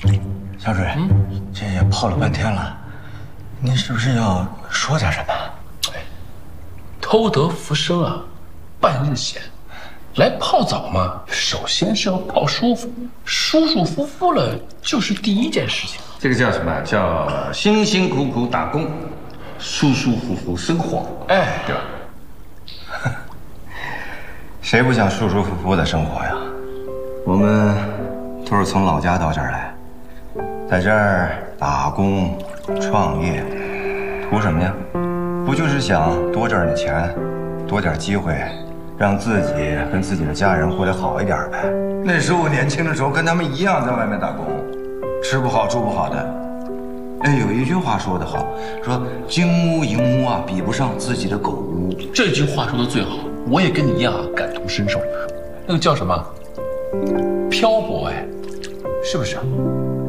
小水，这也泡了半天了，您是不是要说点什么？ 哎，偷得浮生啊，半日闲。来泡澡嘛，首先是要泡舒服，舒舒服服了就是第一件事情。 这个叫什么？叫辛辛苦苦打工，舒舒服服生活， 哎， 对吧？ 谁不想舒舒服服的生活呀？我们都是从老家到这儿来，在这儿打工创业，图什么呀？不就是想多挣点钱，多点机会，让自己跟自己的家人过得好一点呗。那时候我年轻的时候跟他们一样在外面打工，吃不好住不好的。哎，有一句话说得好，说金屋银屋啊，比不上自己的狗屋。 这句话说的最好，我也跟你一样啊，感同身受。那个叫什么？漂泊，哎，是不是啊？